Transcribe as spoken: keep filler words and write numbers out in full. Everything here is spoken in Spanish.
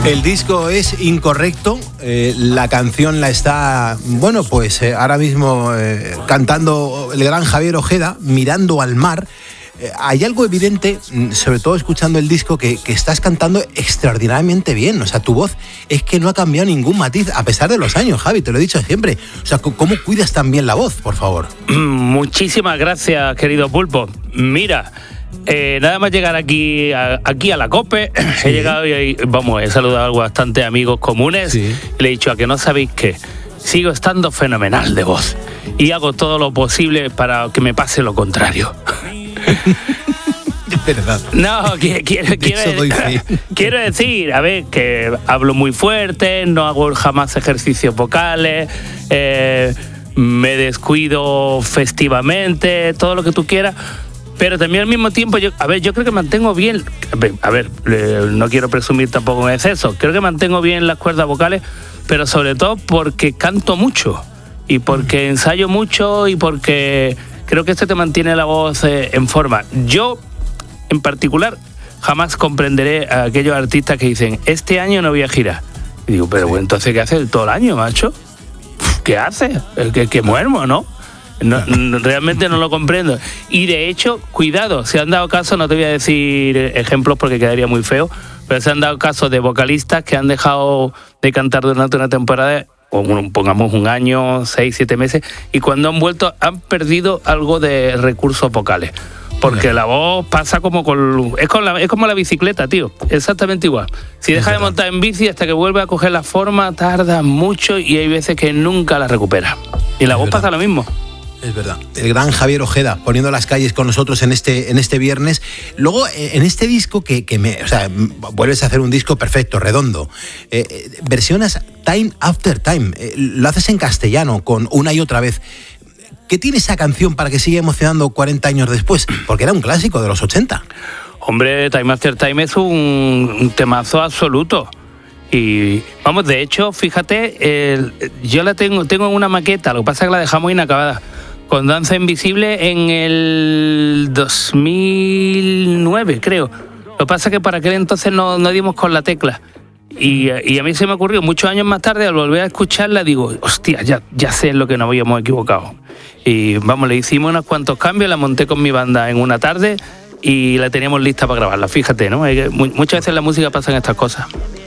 El disco es incorrecto, eh, la canción la está, bueno, pues eh, ahora mismo eh, cantando el gran Javier Ojeda, Mirando al mar. Eh, hay algo evidente, sobre todo escuchando el disco, que, que estás cantando extraordinariamente bien. O sea, tu voz es que no ha cambiado ningún matiz a pesar de los años, Javi, te lo he dicho siempre. O sea, ¿cómo cuidas tan bien la voz, por favor? Muchísimas gracias, querido Pulpo. Mira, eh, nada más llegar aquí a, aquí a la COPE, sí. he llegado y, vamos, he saludado a bastantes amigos comunes, sí. y le he dicho, a que no sabéis qué, sigo estando fenomenal de voz y hago todo lo posible para que me pase lo contrario. Es verdad. No, quiero, quiero, quiero, quiero decir, a ver, que hablo muy fuerte, no hago jamás ejercicios vocales, eh, me descuido festivamente, todo lo que tú quieras, pero también al mismo tiempo, yo, a ver, yo creo que mantengo bien, a ver, a ver eh, no quiero presumir tampoco en exceso, creo que mantengo bien las cuerdas vocales, pero sobre todo porque canto mucho y porque ensayo mucho y porque creo que esto te mantiene la voz eh, en forma. Yo, en particular, jamás comprenderé a aquellos artistas que dicen, este año no voy a girar. Y digo, pero bueno, entonces, ¿qué haces todo el año, macho? ¿Qué haces? Que, que muermo, ¿no? No, no, realmente no lo comprendo. Y de hecho, cuidado, se han dado casos, no te voy a decir ejemplos porque quedaría muy feo, pero se han dado casos de vocalistas que han dejado de cantar durante una temporada, o pongamos un año, seis, siete meses, y cuando han vuelto han perdido algo de recursos vocales. Porque la voz pasa como con... Es, con la, es como la bicicleta, tío. Exactamente igual. Si deja de montar en bici hasta que vuelve a coger la forma, tarda mucho y hay veces que nunca la recupera. Y la voz pasa lo mismo. Es verdad. El gran Javier Ojeda poniendo las calles con nosotros en este, en este viernes. Luego, en este disco que, que me... O sea, vuelves a hacer un disco perfecto, redondo. Eh, versionas Time After Time. Eh, lo haces en castellano, con Una y Otra Vez. ¿Qué tiene esa canción para que siga emocionando cuarenta años después? Porque era un clásico de los ochenta. Hombre, Time After Time es un, un temazo absoluto. Y vamos, de hecho, fíjate, el, yo la tengo, tengo en una maqueta, lo que pasa es que la dejamos inacabada, con Danza Invisible en el dos mil nueve, creo. Lo que pasa es que para aquel entonces no, no dimos con la tecla. Y, y a mí se me ocurrió muchos años más tarde, al volver a escucharla, digo, hostia, ya, ya sé en lo que nos habíamos equivocado. Y vamos, le hicimos unos cuantos cambios, la monté con mi banda en una tarde y la teníamos lista para grabarla. Fíjate, ¿no? Muchas veces en la música pasan estas cosas.